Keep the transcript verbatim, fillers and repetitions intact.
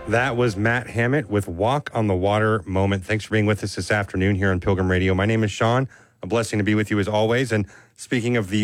That was Matt Hammett with Walk on the Water Moment. Thanks for being with us this afternoon here on Pilgrim Radio. My name is Sean. A blessing to be with you as always. And speaking of the